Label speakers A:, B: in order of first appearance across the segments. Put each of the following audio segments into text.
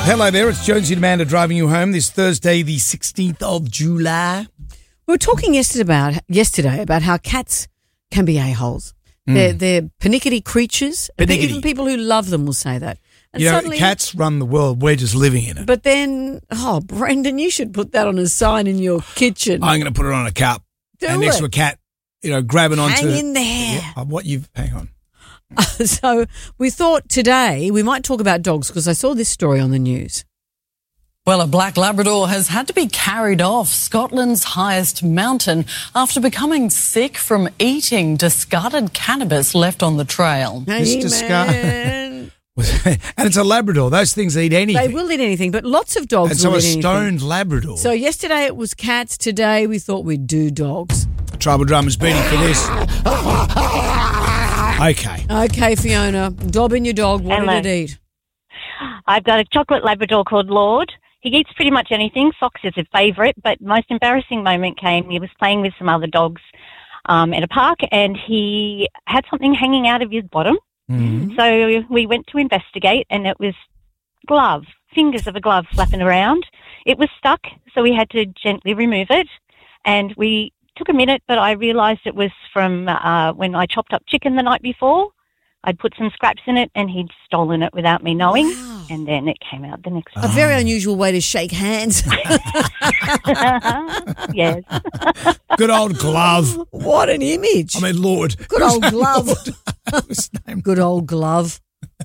A: Hello there, it's Jonesy and Amanda driving you home this Thursday, the 16th of July.
B: We were talking yesterday about how cats can be a-holes. They're pernickety creatures.
A: Pernickety.
B: Even people who love them will say that. And
A: You know,
B: suddenly,
A: cats run the world, we're just living in it.
B: But then, Brendan, you should put that on a sign in your kitchen.
A: I'm going to put it on a cup.
B: Do
A: and next
B: it.
A: to a cat, grabbing onto...
B: Hang in there.
A: Hang on.
B: So we thought today we might talk about dogs because I saw this story on the news.
C: Well, a black Labrador has had to be carried off Scotland's highest mountain after becoming sick from eating discarded cannabis left on the trail.
A: It's discarded.
B: Amen.
A: And it's a Labrador. Those things eat anything.
B: They will eat anything, but lots of dogs
A: And so
B: will
A: a
B: eat anything.
A: stoned Labrador.
B: So yesterday it was cats. Today we thought we'd do dogs.
A: Tribal drummer's beating for this. Okay,
B: Fiona, Dobbin, your dog, what
D: Hello.
B: did it eat?
D: I've got a chocolate Labrador called Lord. He eats pretty much anything. Fox is his favourite, but most embarrassing moment came. He was playing with some other dogs at a park, and he had something hanging out of his bottom.
A: Mm-hmm.
D: So we went to investigate, and it was fingers of a glove flapping around. It was stuck, so we had to gently remove it, and we took a minute, but I realised it was from when I chopped up chicken the night before. I'd put some scraps in it and he'd stolen it without me knowing.
B: Wow.
D: And then it came out the next
B: A
D: day.
B: very unusual way to shake hands.
D: Yes.
A: Good old glove.
B: What an image.
A: I mean, Lord.
B: Good old glove.
A: What's his name?
B: Good old glove.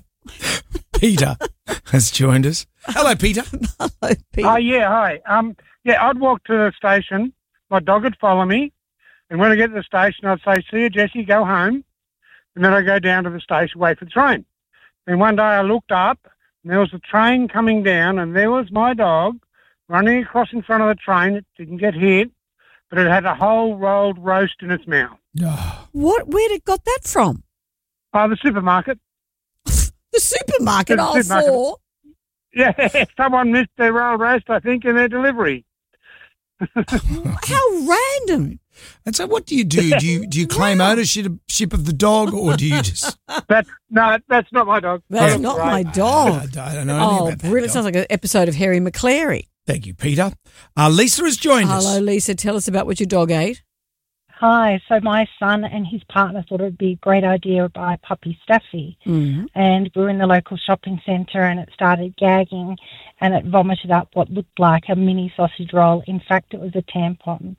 A: Peter has joined us. Hello, Peter.
B: Hello, Pete.
E: Oh, yeah, hi. I'd walk to the station. My dog would follow me. And when I get to the station, I'd say, see you, Jessie, go home. And then I'd go down to the station, wait for the train. And one day I looked up, and there was a train coming down, and there was my dog running across in front of the train. It didn't get hit, but it had a whole rolled roast in its mouth.
A: Oh,
B: Where did it got that from?
E: The supermarket.
B: The supermarket,
E: The
B: all
E: supermarket.
B: four.
E: Yeah, someone missed their rolled roast, I think, in their delivery.
B: How random.
A: and so what do you do? Do you claim ownership of the dog, or do you just...
E: That's not my dog.
B: That's
A: Yeah.
B: not
E: Right.
B: my dog.
A: I don't know anything
B: Oh,
A: about that
B: brilliant.
A: dog.
B: Sounds like an episode of Harry McClary.
A: Thank you, Peter. Lisa has joined us.
B: Hello, Lisa. Tell us about what your dog ate.
F: Hi. So my son and his partner thought it would be a great idea to buy puppy Staffy.
B: Mm.
F: And we were in the local shopping centre and it started gagging and it vomited up what looked like a mini sausage roll. In fact, it was a tampon.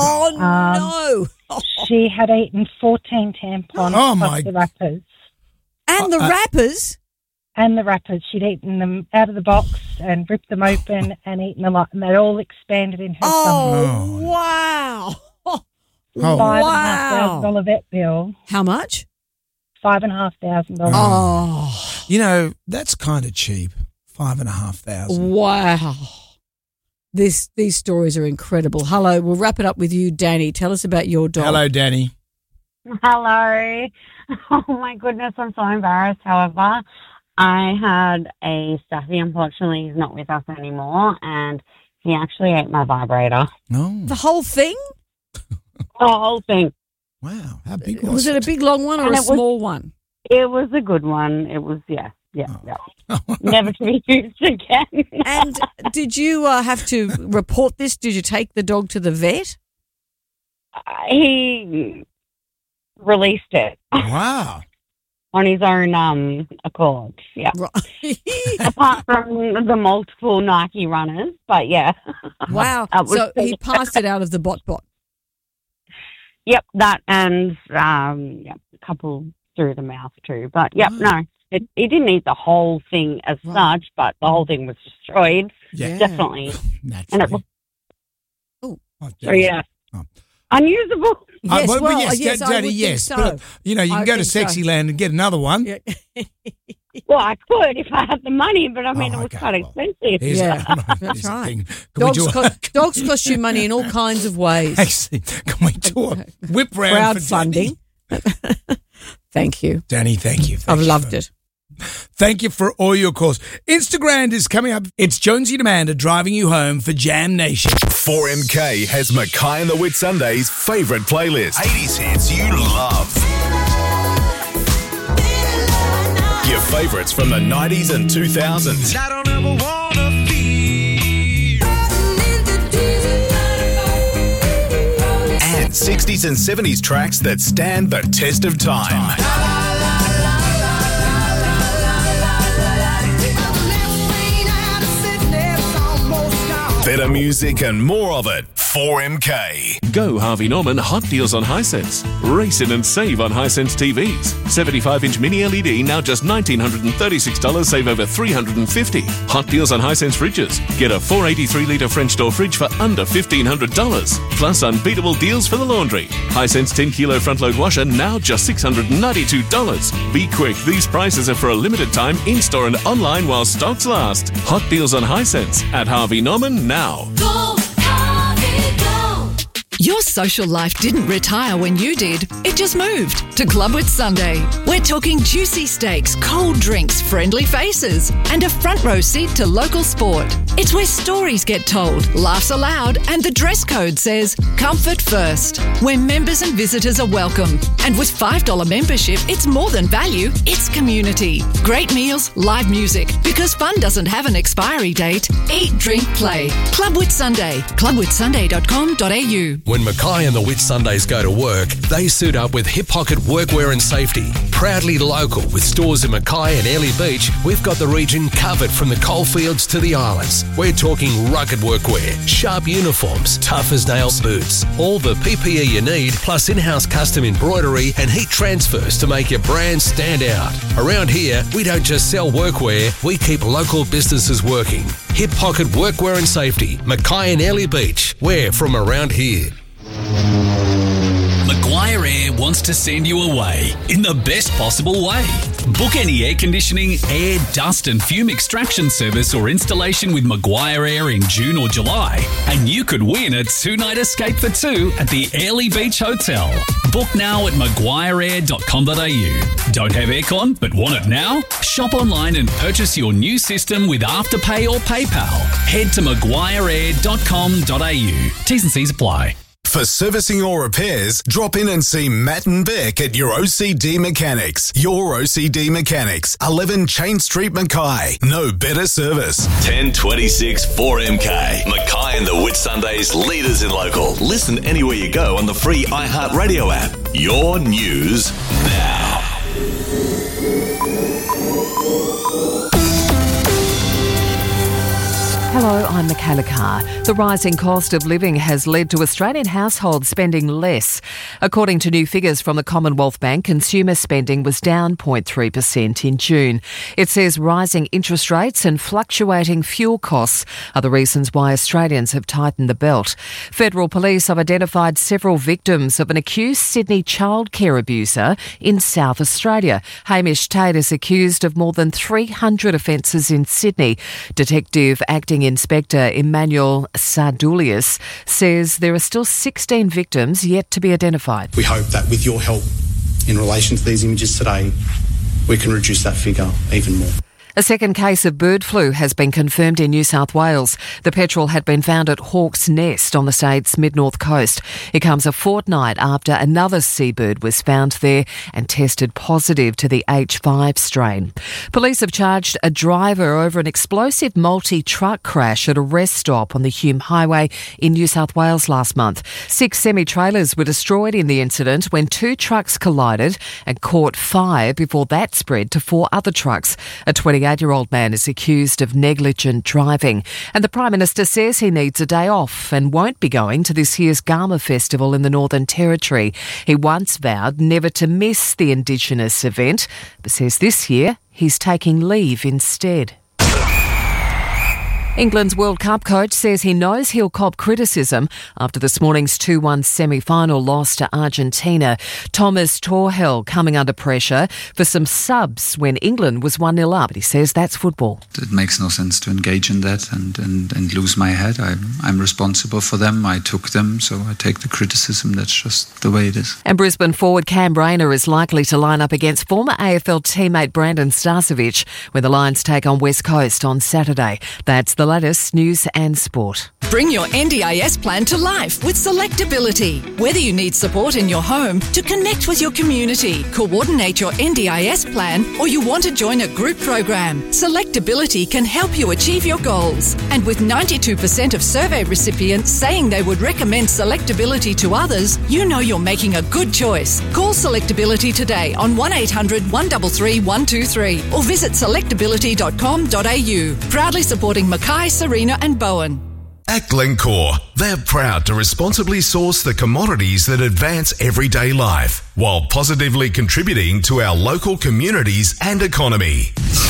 B: Oh, no.
F: She had eaten 14 tampons
A: Oh,
F: plus
A: my-
F: the wrappers.
B: And the wrappers.
F: And the wrappers. She'd eaten them out of the box and ripped them open and eaten them up. And they all expanded in her stomach.
B: Oh, wow.
A: Oh.
F: $5,500 vet bill.
B: How much?
F: $5,500.
B: Oh,
A: That's kind of cheap. $5,500.
B: wow. These stories are incredible. Hello, we'll wrap it up with you, Danny. Tell us about your dog.
A: Hello, Danny.
G: Hello. Oh my goodness, I'm so embarrassed. However, I had a Staffy. Unfortunately, he's not with us anymore, and he actually ate my vibrator.
A: No.
B: The whole thing?
G: The whole thing.
A: Wow. How big
B: Was it a big long one or
G: And
B: a
G: it was-
B: small one?
G: It was a good one. It was, yeah. Never to be used again.
B: And did you have to report this? Did you take the dog to the vet?
G: He released it
A: Wow.
G: on his own accord. Yeah.
B: Right.
G: Apart from the multiple Nike runners, but yeah.
B: Wow.
G: That was-
B: So he passed it out of the bot.
G: Yep, that and a couple through the mouth too. But yep, no, he didn't eat the whole thing as
B: Right.
G: such, but the whole thing was destroyed.
A: Yeah.
G: Definitely.
A: Naturally.
G: And it was,
A: Oh,
G: so yeah,
A: Oh.
G: unusable.
B: Yes,
A: yes,
B: I
A: Daddy,
B: would
A: yes.
B: think so.
A: But, you can
B: I
A: go to
B: think so.
A: Sexyland and get another one.
B: Yeah.
G: Well, I could if I had the money, but I mean,
A: Oh,
G: it was
A: okay,
G: quite
A: well,
G: expensive.
A: Here's
B: Yeah,
A: here's
B: that's
A: the
B: right.
A: thing. Can we do
B: Dogs cost you money in all kinds of ways.
A: Actually, can we do a whip round for Danny?
B: Crowdfunding. Thank you.
A: Danny, thank you.
B: I've loved it.
A: Thank you for all your calls. Instagram is coming up. It's Jonesy and Amanda driving you home for Jam Nation.
H: 4MK has Mackay and the Whitsundays' favourite playlist. 80s hits you love. Your favourites from the 90s and 2000s.
I: I don't ever wanna
H: 60s and 70s tracks that stand the test of time. Better music and more of it. 4MK.
I: Go Harvey Norman Hot Deals on Hisense. Race in and save on Hisense TVs. 75-inch mini LED now just $1,936, save over $350. Hot Deals on Hisense fridges. Get a 483-litre French door fridge for under $1,500. Plus unbeatable deals for the laundry. Hisense 10-kilo front-load washer now just $692. Be quick, these prices are for a limited time in-store and online while stocks last. Hot Deals on Hisense at Harvey Norman now.
J: Go, Harvey, go. Your social life didn't retire when you did. It just moved to Club with Sunday. We're talking juicy steaks, cold drinks, friendly faces, and a front row seat to local sport. It's where stories get told, laughs aloud, and the dress code says comfort first, where members and visitors are welcome. And with $5 membership, it's more than value, it's community. Great meals, live music, because fun doesn't have an expiry date. Eat, drink, play. Club with Sunday. clubwithsunday.com.au.
K: When Mackay and the Whitsundays go to work, they suit up with Hip Pocket Workwear and Safety. Proudly local with stores in Mackay and Airlie Beach, we've got the region covered from the coalfields to the islands. We're talking rugged workwear, sharp uniforms, tough as nails boots, all the PPE you need, plus in-house custom embroidery and heat transfers to make your brand stand out. Around here, we don't just sell workwear, we keep local businesses working. Hip Pocket Workwear and Safety, Mackay and Airlie Beach. We're from around here.
L: Maguire Air wants to send you away in the best possible way. Book any air conditioning, air, dust and fume extraction service or installation with Maguire Air in June or July, and you could win a 2-night escape for 2 at the Airlie Beach Hotel. Book now at maguireair.com.au. Don't have aircon but want it now? Shop online and purchase your new system with Afterpay or PayPal. Head to maguireair.com.au. T's and C's apply.
H: For servicing or repairs, drop in and see Matt and Beck at your OCD Mechanics. Your OCD Mechanics, 11 Chain Street, Mackay. No better service. 1026 4MK. Mackay and the Whitsundays, leaders in local. Listen anywhere you go on the free iHeartRadio app. Your news now.
M: Hello, I'm Michaela Carr. The rising cost of living has led to Australian households spending less. According to new figures from the Commonwealth Bank, consumer spending was down 0.3% in June. It says rising interest rates and fluctuating fuel costs are the reasons why Australians have tightened the belt. Federal police have identified several victims of an accused Sydney childcare abuser in South Australia. Hamish Tate is accused of more than 300 offences in Sydney. Detective Acting Inspector Emmanuel Sardulius says there are still 16 victims yet to be identified.
N: We hope that with your help in relation to these images today, we can reduce that figure even more.
M: A second case of bird flu has been confirmed in New South Wales. The petrel had been found at Hawke's Nest on the state's mid-north coast. It comes a fortnight after another seabird was found there and tested positive to the H5 strain. Police have charged a driver over an explosive multi-truck crash at a rest stop on the Hume Highway in New South Wales last month. 6 semi-trailers were destroyed in the incident when 2 trucks collided and caught fire before that spread to 4 other trucks. A 28-year-old man is accused of negligent driving, and the Prime Minister says he needs a day off and won't be going to this year's Garma Festival in the Northern Territory. He once vowed never to miss the Indigenous event, but says this year he's taking leave instead. England's World Cup coach says he knows he'll cop criticism after this morning's 2-1 semi-final loss to Argentina. Thomas Tuchel coming under pressure for some subs when England was 1-0 up. But he says that's football.
O: It makes no sense to engage in that and lose my head. I'm responsible for them. I took them, so I take the criticism. That's just the way it is.
M: And Brisbane forward Cam Rayner is likely to line up against former AFL teammate Brandon Starcevic when the Lions take on West Coast on Saturday. That's the latest news and sport.
J: Bring your NDIS plan to life with Selectability. Whether you need support in your home to connect with your community, coordinate your NDIS plan, or you want to join a group program, Selectability can help you achieve your goals. And with 92% of survey recipients saying they would recommend Selectability to others, you know you're making a good choice. Call Selectability today on 1800 133 123 or visit selectability.com.au. Proudly supporting Mackay, Serena and Bowen.
H: At Glencore, they're proud to responsibly source the commodities that advance everyday life while positively contributing to our local communities and economy.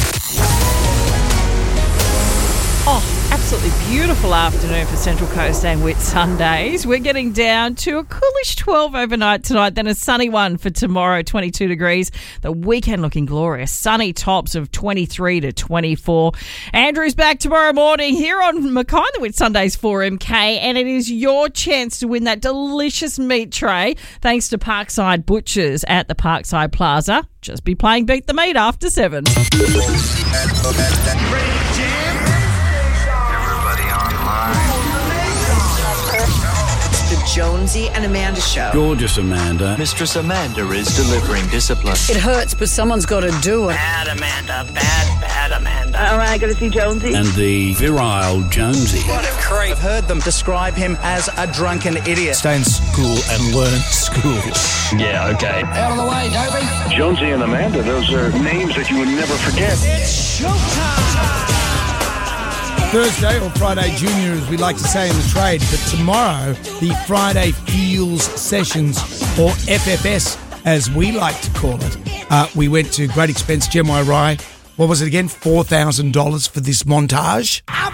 P: Oh, absolutely beautiful afternoon for Central Coast and Whit Sundays. We're getting down to a coolish 12 overnight tonight, then a sunny one for tomorrow, 22 degrees. The weekend looking glorious. Sunny tops of 23 to 24. Andrew's back tomorrow morning here on Mackay and the Whit Sundays 4MK, and it is your chance to win that delicious meat tray thanks to Parkside Butchers at the Parkside Plaza. Just be playing Beat the Meat after 7.
Q: The Jonesy and Amanda Show.
R: Gorgeous Amanda.
S: Mistress Amanda is delivering discipline.
Q: It hurts, but someone's got to do it.
S: Bad Amanda. Bad Amanda.
Q: All right, got to see Jonesy.
R: And the virile Jonesy.
S: What a creep.
T: I've heard them describe him as a drunken idiot.
R: Stay in school and learn school.
S: Yeah, okay.
Q: Out of the way, Dopey.
U: Jonesy and Amanda, those are names that you would never forget.
Q: It's showtime.
A: Thursday, or Friday Junior, as we like to say in the trade, but tomorrow, the Friday Feels Sessions, or FFS, as we like to call it. We went to great expense, GemY Rye. What was it again? $4,000 for this montage.